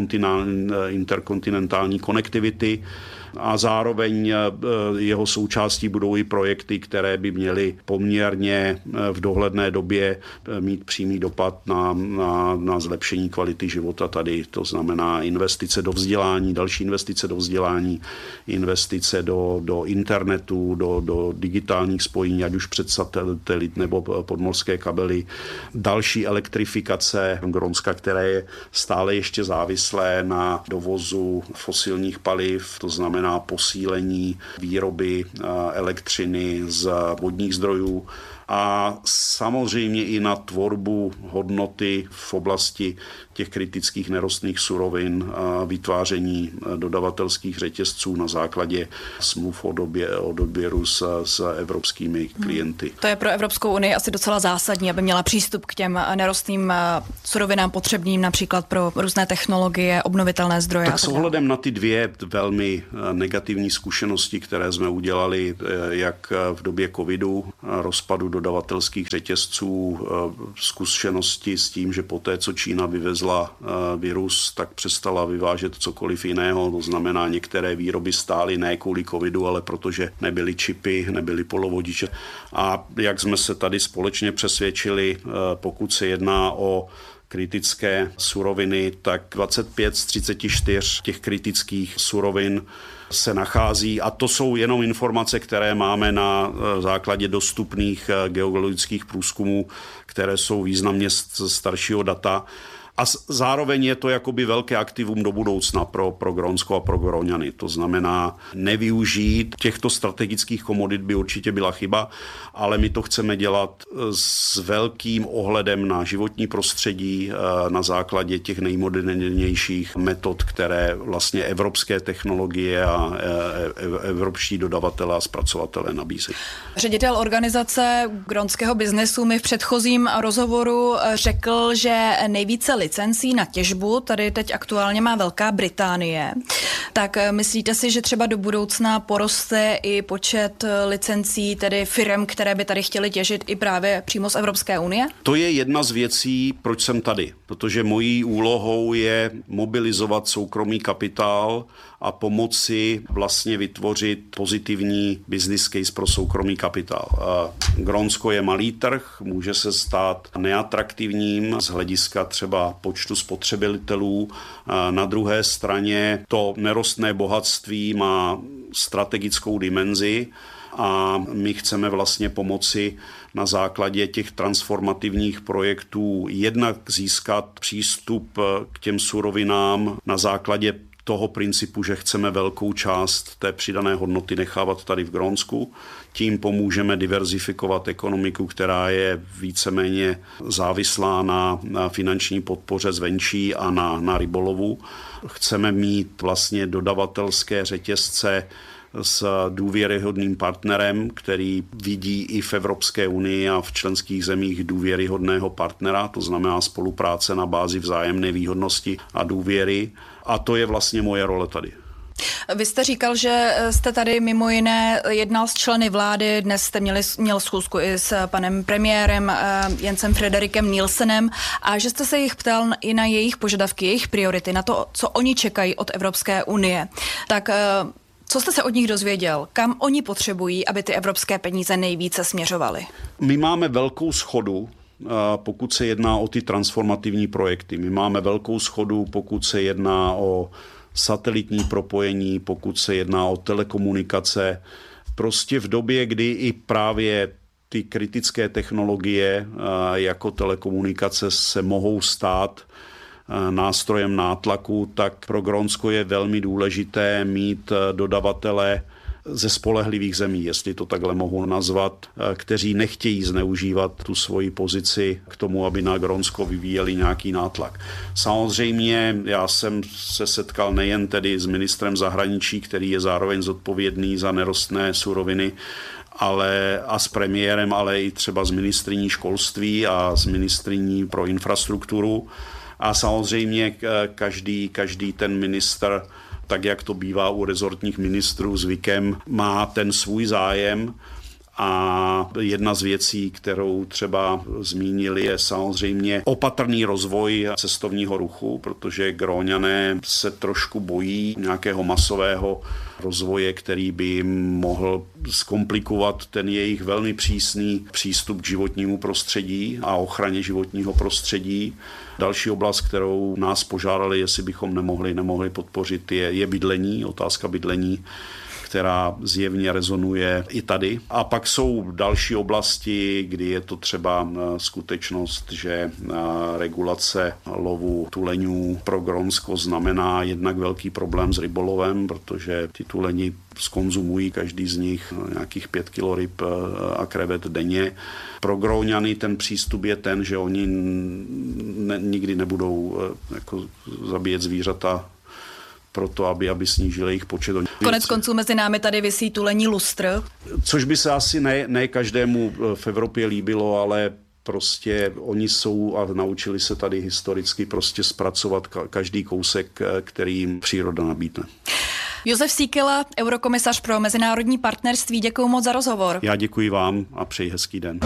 interkontinentální konektivity a zároveň jeho součástí budou i projekty, které by měly poměrně v dohledné době mít přímý dopad na, na, na zlepšení kvality života tady. To znamená investice do vzdělání, další investice do vzdělání, investice do, do internetu, do, do digitálních spojení, ať už přes satelit nebo podmořské kabely, další elektrifikace Grónska, které je stále ještě závislé na dovozu fosilních paliv, to znamená posílení výroby elektřiny z vodních zdrojů a samozřejmě i na tvorbu hodnoty v oblasti těch kritických nerostných surovin a vytváření dodavatelských řetězců na základě smluv o, době, o odběru s, s evropskými klienty. To je pro Evropskou unii asi docela zásadní, aby měla přístup k těm nerostným surovinám potřebným například pro různé technologie, obnovitelné zdroje. Tak s ohledem na ty dvě velmi negativní zkušenosti, které jsme udělali jak v době covidu, rozpadu dodavatelských řetězců, zkušenosti s tím, že poté, co Čína vyvezla virus, tak přestala vyvážet cokoliv jiného. To znamená, některé výroby stály ne kvůli covidu, ale protože nebyly čipy, nebyly polovodiče. A jak jsme se tady společně přesvědčili, pokud se jedná o kritické suroviny, tak dvacet pět z třiceti čtyř těch kritických surovin se nachází, a to jsou jenom informace, které máme na základě dostupných geologických průzkumů, které jsou významně staršího data. A zároveň je to jakoby velké aktivum do budoucna pro, pro Grónsko a pro Gróňany. To znamená, nevyužít těchto strategických komodit by určitě byla chyba, ale my to chceme dělat s velkým ohledem na životní prostředí, na základě těch nejmodernějších metod, které vlastně evropské technologie a evropští dodavatelé a zpracovatelé nabízejí. Ředitel organizace grónského biznesu mi v předchozím rozhovoru řekl, že nejvíce licencí na těžbu tady teď aktuálně má Velká Británie. Tak myslíte si, že třeba do budoucna poroste i počet licencí, tedy firem, které by tady chtěly těžit i právě přímo z Evropské unie? To je jedna z věcí, proč jsem tady. Protože mojí úlohou je mobilizovat soukromý kapitál a pomoci vlastně vytvořit pozitivní business case pro soukromý kapitál. Grónsko je malý trh, může se stát neatraktivním z hlediska třeba počtu spotřebitelů. Na druhé straně to nerostné bohatství má strategickou dimenzi a my chceme vlastně pomoci na základě těch transformativních projektů jednak získat přístup k těm surovinám na základě toho principu, že chceme velkou část té přidané hodnoty nechávat tady v Grónsku. Tím pomůžeme diverzifikovat ekonomiku, která je víceméně závislá na, na finanční podpoře zvenčí a na, na rybolovu. Chceme mít vlastně dodavatelské řetězce s důvěryhodným partnerem, který vidí i v Evropské unii a v členských zemích důvěryhodného partnera, to znamená spolupráce na bázi vzájemné výhodnosti a důvěry. A to je vlastně moje role tady. Vy jste říkal, že jste tady mimo jiné jednal s členy vlády, dnes jste měli, měl schůzku i s panem premiérem Jensem Frederikem Nielsenem a že jste se jich ptal i na jejich požadavky, jejich priority, na to, co oni čekají od Evropské unie. Tak co jste se od nich dozvěděl? Kam oni potřebují, aby ty evropské peníze nejvíce směřovaly? My máme velkou shodu, pokud se jedná o ty transformativní projekty. My máme velkou shodu, pokud se jedná o satelitní propojení, pokud se jedná o telekomunikace. Prostě v době, kdy i právě ty kritické technologie jako telekomunikace se mohou stát nástrojem nátlaku, tak pro Grónsko je velmi důležité mít dodavatele ze spolehlivých zemí, jestli to takhle mohu nazvat, kteří nechtějí zneužívat tu svoji pozici k tomu, aby na Grónsko vyvíjeli nějaký nátlak. Samozřejmě já jsem se setkal nejen tedy s ministrem zahraničí, který je zároveň zodpovědný za nerostné suroviny, ale a s premiérem, ale i třeba s ministryní školství a s ministryní pro infrastrukturu. A samozřejmě každý, každý ten ministr, tak jak to bývá u rezortních ministrů zvykem, má ten svůj zájem A jedna z věcí, kterou třeba zmínili, je samozřejmě opatrný rozvoj cestovního ruchu, protože Gróňané se trošku bojí nějakého masového rozvoje, který by jim mohl zkomplikovat ten jejich velmi přísný přístup k životnímu prostředí a ochraně životního prostředí. Další oblast, kterou nás požádali, jestli bychom nemohli, nemohli podpořit, je, je bydlení, otázka bydlení, která zjevně rezonuje i tady. A pak jsou další oblasti, kdy je to třeba skutečnost, že regulace lovu tuleňů pro Grónsko znamená jednak velký problém s rybolovem, protože ty tuleni skonzumují každý z nich nějakých pět kilo ryb a krevet denně. Pro Gróňany ten přístup je ten, že oni ne, nikdy nebudou jako zabíjet zvířata proto, aby, aby snížili jejich počet. Konec konců mezi námi tady visí tulení lustr. Což by se asi ne, ne každému v Evropě líbilo, ale prostě oni jsou a naučili se tady historicky prostě zpracovat každý kousek, který jim příroda nabídne. Josef Síkela, eurokomisař pro mezinárodní partnerství, děkuji moc za rozhovor. Já děkuji vám a přeji hezký den.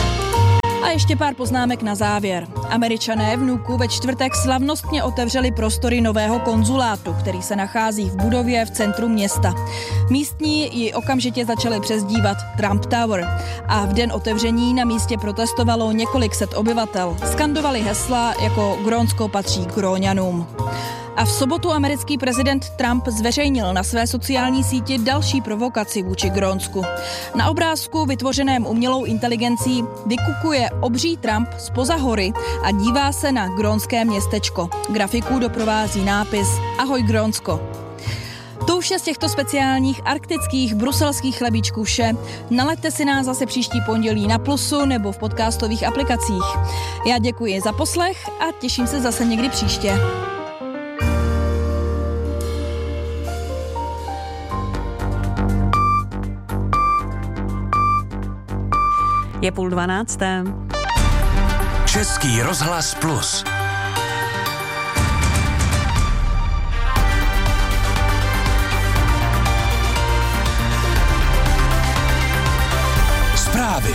A ještě pár poznámek na závěr. Američané v Nuuku ve čtvrtek slavnostně otevřeli prostory nového konzulátu, který se nachází v budově v centru města. Místní ji okamžitě začali přezdívat Trump Tower. A v den otevření na místě protestovalo několik set obyvatel. Skandovali hesla jako Grónsko patří Gróňanům. A v sobotu americký prezident Trump zveřejnil na své sociální síti další provokaci vůči Grónsku. Na obrázku vytvořeném umělou inteligencí vykukuje obří Trump zpoza hory a dívá se na grónské městečko. Grafiku doprovází nápis Ahoj Grónsko. To už je z těchto speciálních arktických bruselských chlebíčků vše. Nalaďte si nás zase příští pondělí na Plusu nebo v podcastových aplikacích. Já děkuji za poslech a těším se zase někdy příště. Je půl dvanácté. Český rozhlas Plus. Zprávy.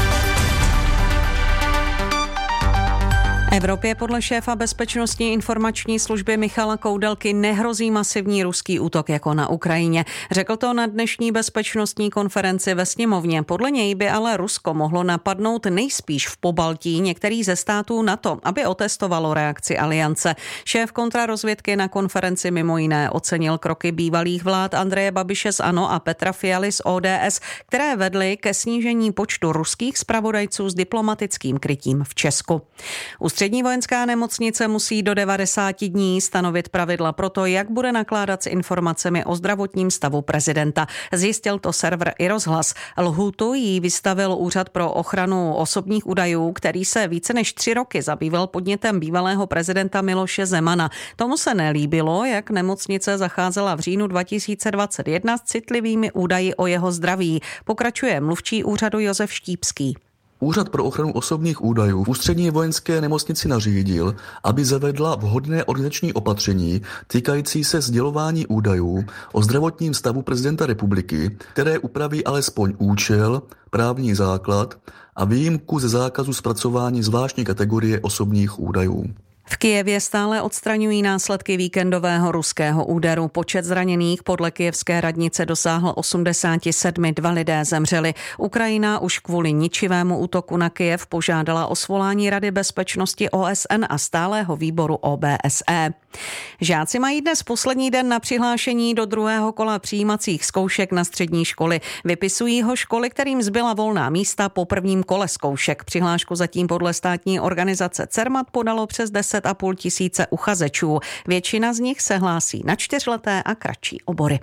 Evropě podle šéfa bezpečnostní informační služby Michala Koudelky nehrozí masivní ruský útok jako na Ukrajině. Řekl to na dnešní bezpečnostní konferenci ve sněmovně. Podle něj by ale Rusko mohlo napadnout nejspíš v Pobaltí některý ze států NATO, aby otestovalo reakci aliance. Šéf kontrarozvědky na konferenci mimo jiné ocenil kroky bývalých vlád Andreje Babiše z ANO a Petra Fialy z O D S, které vedly ke snížení počtu ruských zpravodajců s diplomatickým krytím v Česku. Ústřední vojenská nemocnice musí do devadesáti dní stanovit pravidla pro to, jak bude nakládat s informacemi o zdravotním stavu prezidenta. Zjistil to server iRozhlas. Lhůtu jí vystavil Úřad pro ochranu osobních údajů, který se více než tři roky zabýval podnětem bývalého prezidenta Miloše Zemana. Tomu se nelíbilo, jak nemocnice zacházela v říjnu dva tisíce dvacet jedna s citlivými údaji o jeho zdraví. Pokračuje mluvčí úřadu Josef Štípský. Úřad pro ochranu osobních údajů v Ústřední vojenské nemocnici nařídil, aby zavedla vhodné organizační opatření týkající se sdělování údajů o zdravotním stavu prezidenta republiky, které upraví alespoň účel, právní základ a výjimku ze zákazu zpracování zvláštní kategorie osobních údajů. V Kyjevě stále odstraňují následky víkendového ruského úderu. Počet zraněných podle kyjevské radnice dosáhl osmdesát sedm, dva lidé zemřeli. Ukrajina už kvůli ničivému útoku na Kyjev požádala o svolání Rady bezpečnosti O S N a stálého výboru O B S E. Žáci mají dnes poslední den na přihlášení do druhého kola přijímacích zkoušek na střední školy. Vypisují ho školy, kterým zbyla volná místa po prvním kole zkoušek. Přihlášku zatím podle státní organizace Cermat podalo přes deset a půl tisíce uchazečů. Většina z nich se hlásí na čtyřleté a kratší obory.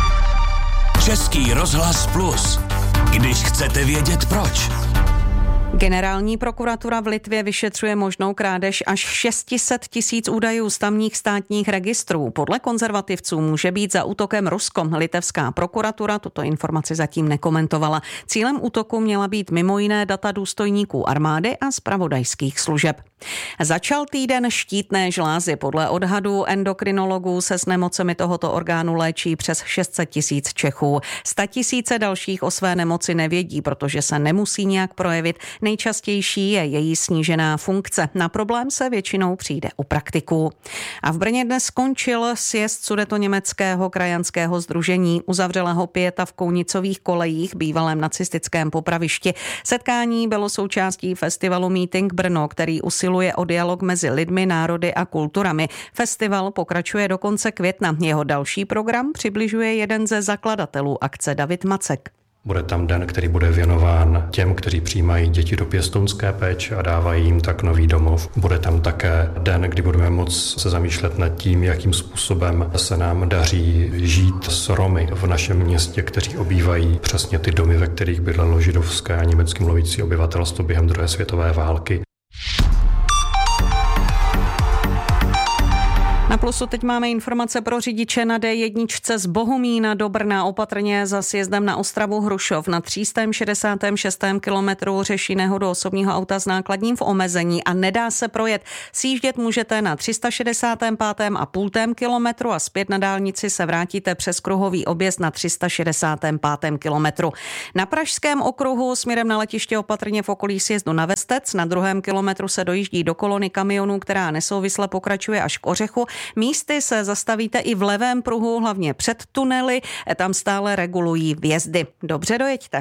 Český rozhlas Plus. Když chcete vědět proč. Generální prokuratura v Litvě vyšetřuje možnou krádež až šest set tisíc údajů z tamních státních registrů. Podle konzervativců může být za útokem Rusko. Litevská prokuratura tuto informaci zatím nekomentovala. Cílem útoku měla být mimo jiné data důstojníků armády a zpravodajských služeb. Začal týden štítné žlázy. Podle odhadů endokrinologů se s nemocemi tohoto orgánu léčí přes šest set tisíc Čechů. Statisíce dalších o své nemoci nevědí, protože se nemusí nějak projevit. Nejčastější je její snížená funkce. Na problém se většinou přijde u praktiků. A v Brně dnes skončil sjezd Sudetoněmeckého krajanského sdružení. Uzavřela ho pieta v Kounicových kolejích, bývalém nacistickém popravišti. Setkání bylo součástí festivalu Meeting Brno, který usiluje o dialog mezi lidmi, národy a kulturami. Festival pokračuje do konce května. Jeho další program přibližuje jeden ze zakladatelů akce, David Macek. Bude tam den, který bude věnován těm, kteří přijímají děti do pěstounské péče a dávají jim tak nový domov. Bude tam také den, kdy budeme moct se zamýšlet nad tím, jakým způsobem se nám daří žít s Romy v našem městě, kteří obývají přesně ty domy, ve kterých bydlelo židovské a německy mluvící obyvatelstvo během druhé světové války. Na Plusu teď máme informace pro řidiče na D jedna z Bohumína do Brna, opatrně za sjezdem na Ostravu Hrušov. Na tři sta šedesátém šestém kilometru řeší nehodu osobního auta s nákladním v omezení a nedá se projet. Sjíždět můžete na tři sta šedesátém pátém a půltém kilometru a zpět na dálnici se vrátíte přes kruhový objezd na tři sta šedesátém pátém kilometru. Na Pražském okruhu směrem na letiště opatrně v okolí sjezdu na Vestec. Na druhém kilometru se dojíždí do kolony kamionů, která nesouvisle pokračuje až k Ořechu. Místy se zastavíte i v levém pruhu, hlavně před tunely, tam stále regulují vjezdy. Dobře dojeďte.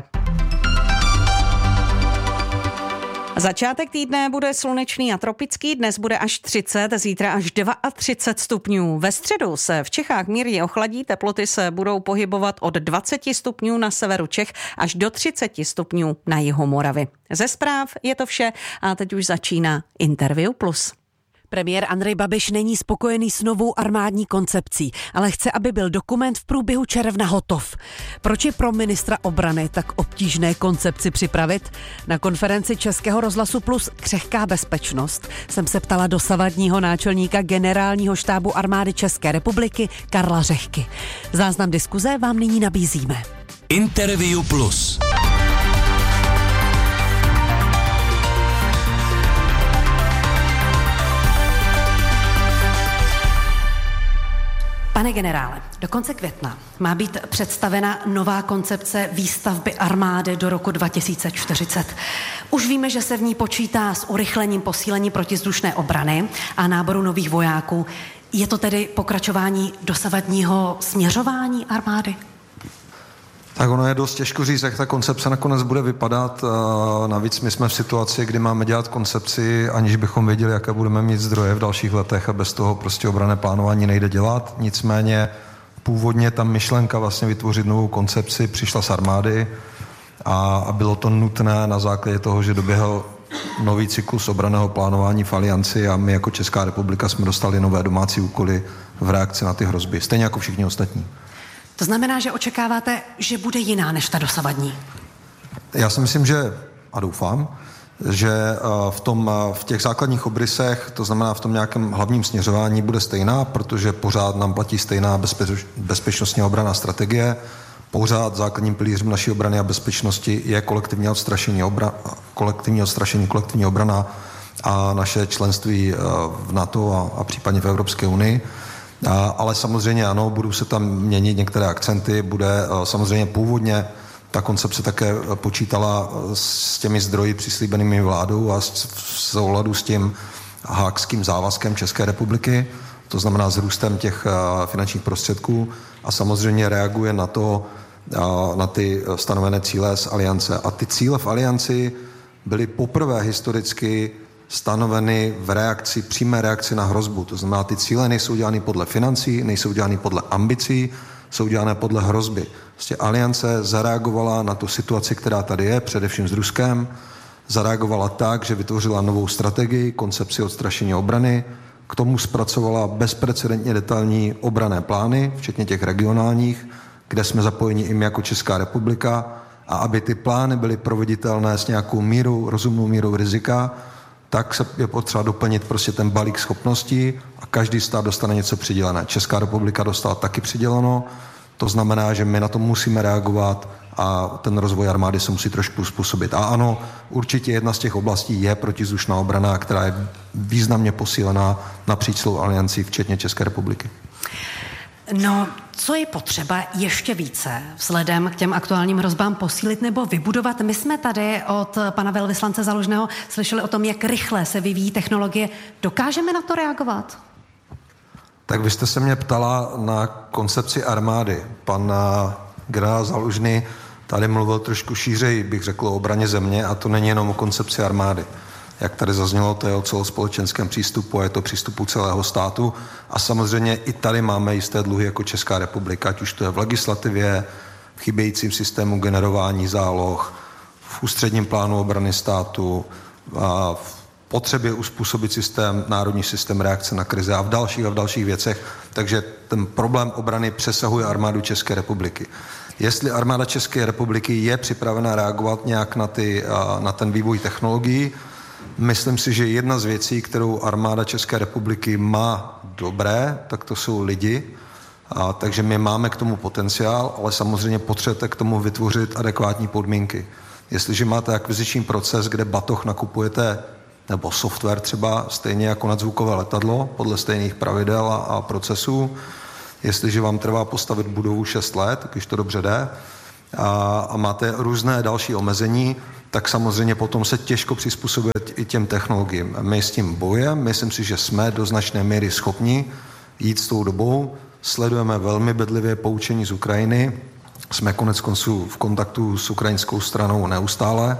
Začátek týdne bude slunečný a tropický, dnes bude až třicet, zítra až třicet dva stupňů. Ve středu se v Čechách mírně ochladí, teploty se budou pohybovat od dvacet stupňů na severu Čech až do třicet stupňů na jihu Moravy. Ze zpráv je to vše a teď už začíná Interview Plus. Premiér Andrej Babiš není spokojený s novou armádní koncepcí, ale chce, aby byl dokument v průběhu června hotov. Proč je pro ministra obrany tak obtížné koncepci připravit? Na konferenci Českého rozhlasu Plus Křehká bezpečnost jsem se ptala dosavadního náčelníka generálního štábu armády České republiky Karla Řehky. Záznam diskuze vám nyní nabízíme. Interview Plus. Pane generále, do konce května má být představena nová koncepce výstavby armády do roku dva tisíce čtyřicet. Už víme, že se v ní počítá s urychlením posílení protizdušné obrany a náboru nových vojáků. Je to tedy pokračování dosavadního směřování armády? Tak ono je dost těžko říct, jak ta koncepce nakonec bude vypadat. Navíc my jsme v situaci, kdy máme dělat koncepci, aniž bychom věděli, jaké budeme mít zdroje v dalších letech a bez toho prostě obranné plánování nejde dělat. Nicméně původně ta myšlenka vlastně vytvořit novou koncepci přišla z armády a, a bylo to nutné na základě toho, že doběhl nový cyklus obranného plánování v Alianci a my jako Česká republika jsme dostali nové domácí úkoly v reakci na ty hrozby, stejně jako všichni ostatní. To znamená, že očekáváte, že bude jiná než ta dosavadní? Já si myslím, že a doufám, že v, tom, v těch základních obrysech, to znamená v tom nějakém hlavním směřování, bude stejná, protože pořád nám platí stejná bezpeč, bezpečnostní obranná strategie. Pořád základním pilířem naší obrany a bezpečnosti je kolektivní odstrašení, obra, kolektivní odstrašení, kolektivní obrana a naše členství v NATO a, a případně v Evropské unii. A, ale samozřejmě ano, budou se tam měnit některé akcenty, bude samozřejmě původně ta koncepce také počítala s těmi zdroji přislíbenými vládou a v souladu s tím hákským závazkem České republiky, to znamená s růstem těch finančních prostředků a samozřejmě reaguje na to, na ty stanovené cíle z Aliance. A ty cíle v Alianci byly poprvé historicky stanoveny v reakci, přímé reakci na hrozbu. To znamená, ty cíle nejsou dělány podle financí, nejsou dělány podle ambicí, jsou dělané podle hrozby. Prostě Aliance zareagovala na tu situaci, která tady je, především s Ruskem, zareagovala tak, že vytvořila novou strategii, koncepci odstrašení obrany, k tomu zpracovala bezprecedentně detailní obranné plány, včetně těch regionálních, kde jsme zapojeni i my jako Česká republika a aby ty plány byly proveditelné s nějakou mírou, rozumnou mírou rizika, tak se je potřeba doplnit prostě ten balík schopností a každý stát dostane něco přidělené. Česká republika dostala taky přiděleno, to znamená, že my na to musíme reagovat a ten rozvoj armády se musí trošku způsobit. A ano, určitě jedna z těch oblastí je protizdušná obrana, která je významně posílená napříč celou aliancí, včetně České republiky. No, co je potřeba ještě více vzhledem k těm aktuálním hrozbám posílit nebo vybudovat? My jsme tady od pana velvyslance Zalužného slyšeli o tom, jak rychle se vyvíjí technologie. Dokážeme na to reagovat? Tak vy jste se mě ptala na koncepci armády. Pan generál Zalužný tady mluvil trošku šířej, bych řekl, o obraně země a to není jenom o koncepci armády. Jak tady zaznělo, to je o celospolečenském přístupu a je to přístupu celého státu. A samozřejmě i tady máme jisté dluhy jako Česká republika, ať už to je v legislativě, v chybějícím systému generování záloh, v ústředním plánu obrany státu, a v potřebě uspůsobit systém, národní systém reakce na krize a v dalších a v dalších věcech. Takže ten problém obrany přesahuje armádu České republiky. Jestli armáda České republiky je připravena reagovat nějak na, ty, na ten vývoj technologií, myslím si, že jedna z věcí, kterou armáda České republiky má dobré, tak to jsou lidi. A, takže my máme k tomu potenciál, ale samozřejmě potřebujete k tomu vytvořit adekvátní podmínky. Jestliže máte akviziční proces, kde batoh nakupujete, nebo software třeba, stejně jako nadzvukové letadlo, podle stejných pravidel a, a procesů, jestliže vám trvá postavit budovu šest let, když to dobře jde, a, a máte různé další omezení, tak samozřejmě potom se těžko přizpůsobit i těm technologiím. My s tím bojujeme, myslím si, že jsme do značné míry schopni jít s tou dobou, sledujeme velmi bedlivě poučení z Ukrajiny, jsme konec konců v kontaktu s ukrajinskou stranou neustále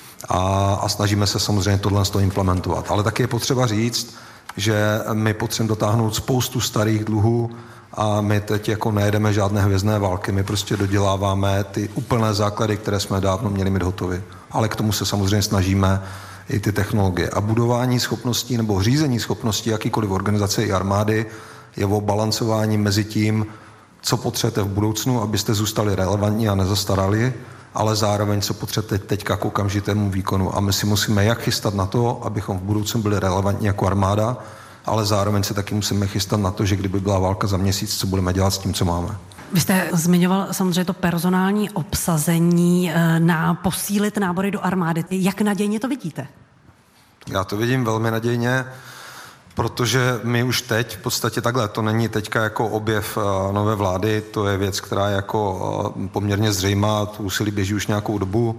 a, a snažíme se samozřejmě tohle z toho implementovat. Ale taky je potřeba říct, že my potřebujeme dotáhnout spoustu starých dluhů a my teď jako nejedeme žádné hvězdné války, my prostě doděláváme ty úplné základy, které jsme dávno měli mít hotovy. Ale k tomu se samozřejmě snažíme i ty technologie. A budování schopností nebo řízení schopností jakýkoliv organizace i armády je o balancování mezi tím, co potřebujete v budoucnu, abyste zůstali relevantní a nezastarali, ale zároveň co potřebujete teďka k okamžitému výkonu. A my si musíme jak chystat na to, abychom v budoucnu byli relevantní jako armáda, ale zároveň se taky musíme chystat na to, že kdyby byla válka za měsíc, co budeme dělat s tím, co máme. Vy jste zmiňoval samozřejmě to personální obsazení na posílit nábory do armády. Jak nadějně to vidíte? Já to vidím velmi nadějně, protože my už teď v podstatě takhle, to není teďka jako objev nové vlády, to je věc, která je jako poměrně zřejmá, to úsilí běží už nějakou dobu.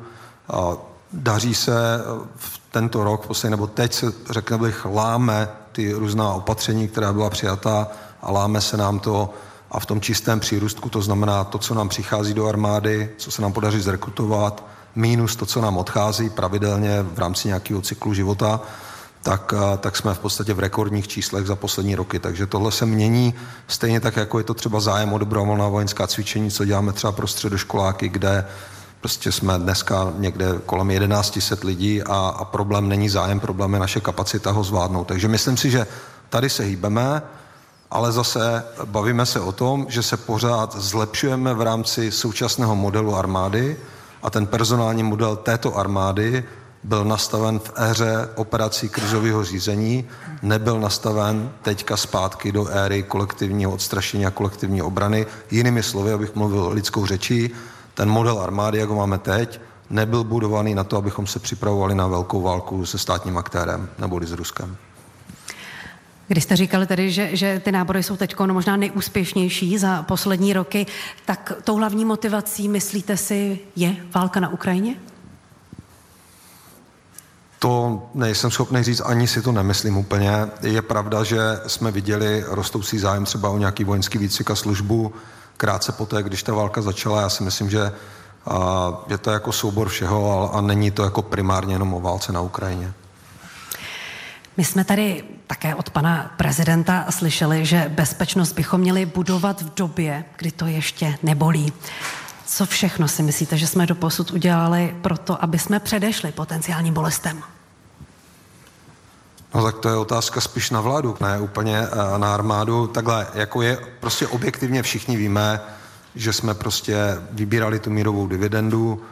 Daří se v tento rok, poslední, nebo teď se, řekl bych, láme ty různá opatření, která byla přijatá a láme se nám to a v tom čistém přírůstku, to znamená to, co nám přichází do armády, co se nám podaří zrekrutovat, mínus to, co nám odchází pravidelně v rámci nějakého cyklu života, tak, tak jsme v podstatě v rekordních číslech za poslední roky. Takže tohle se mění stejně tak, jako je to třeba zájem o dobrovolná vojenská cvičení, co děláme třeba pro středoškoláky, kde prostě jsme dneska někde kolem jedenáct set lidí a, a problém není zájem, problém je naše kapacita ho zvládnout. Takže myslím si, že tady se hýbeme, ale zase bavíme se o tom, že se pořád zlepšujeme v rámci současného modelu armády a ten personální model této armády byl nastaven v éře operací krizového řízení, nebyl nastaven teďka zpátky do éry kolektivního odstrašení a kolektivní obrany. Jinými slovy, abych mluvil lidskou řečí, ten model armády, jak ho máme teď, nebyl budovaný na to, abychom se připravovali na velkou válku se státním aktérem nebo s Ruskem. Když jste říkali tedy, že, že ty nábory jsou teď no, možná nejúspěšnější za poslední roky, tak tou hlavní motivací, myslíte si, je válka na Ukrajině? To nejsem schopný říct, ani si to nemyslím úplně. Je pravda, že jsme viděli rostoucí zájem třeba o nějaký vojenský výcvik a službu krátce poté, když ta válka začala. Já si myslím, že a, je to jako soubor všeho a, a není to jako primárně jenom o válce na Ukrajině. My jsme tady také od pana prezidenta slyšeli, že bezpečnost bychom měli budovat v době, kdy to ještě nebolí. Co všechno si myslíte, že jsme doposud udělali pro to, aby jsme předešli potenciálním bolestem? No tak to je otázka spíš na vládu, ne úplně na armádu. Takhle, jako je, prostě objektivně všichni víme, že jsme prostě vybírali tu mírovou dividendu,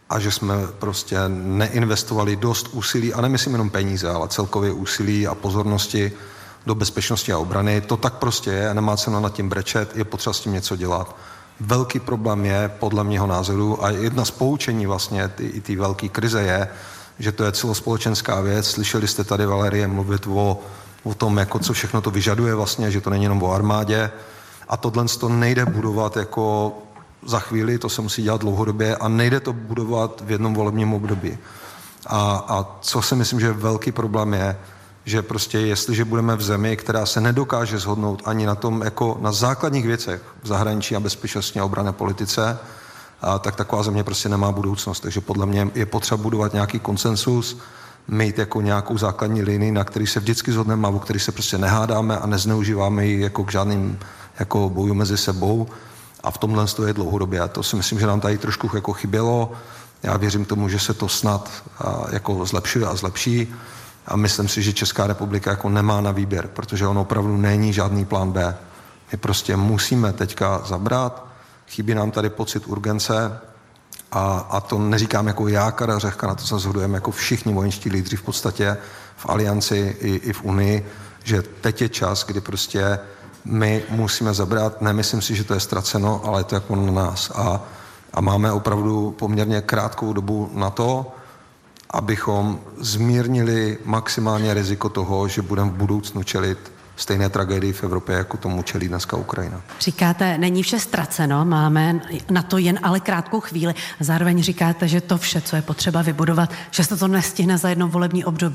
a že jsme prostě neinvestovali dost úsilí, a nemyslím jenom peníze, ale celkově úsilí a pozornosti do bezpečnosti a obrany. To tak prostě je a nemá cenu nad tím brečet, je potřeba s tím něco dělat. Velký problém je, podle mého názoru, a jedna z poučení vlastně ty, i té velké krize je, že to je celospolečenská věc. Slyšeli jste tady Valerie mluvit o, o tom, jako co všechno to vyžaduje vlastně, že to není jenom o armádě. A tohle to nejde budovat jako za chvíli, to se musí dělat dlouhodobě a nejde to budovat v jednom volebním období. A, a co si myslím, že je velký problém je, že prostě jestliže budeme v zemi, která se nedokáže shodnout ani na tom, jako na základních věcech v zahraničí a bezpečnostní a obranné politice, a tak taková země prostě nemá budoucnost. Takže podle mě je potřeba budovat nějaký konsensus, mít jako nějakou základní linii, na který se vždycky shodneme a o který se prostě nehádáme a nezneužíváme ji jako k žádným jako boju mezi sebou. A v tomhle to je dlouhodobě. A to si myslím, že nám tady trošku jako chybělo. Já věřím tomu, že se to snad a, jako zlepšuje a zlepší. A myslím si, že Česká republika jako nemá na výběr, protože on opravdu není žádný plán B. My prostě musíme teďka zabrat. Chybí nám tady pocit urgence a, a to neříkám jako já, Karel Řehka, na to se shodujeme jako všichni vojenští lídři v podstatě v alianci i, i v Unii, že teď je čas, kdy prostě my musíme zabrat, nemyslím si, že to je ztraceno, ale je to jako na nás. A, a máme opravdu poměrně krátkou dobu na to, abychom zmírnili maximálně riziko toho, že budeme v budoucnu čelit stejné tragédii v Evropě, jako tomu čelí dneska Ukrajina. Říkáte, není vše ztraceno, máme na to jen ale krátkou chvíli. Zároveň říkáte, že to vše, co je potřeba vybudovat, že se to nestihne za jedno volební období.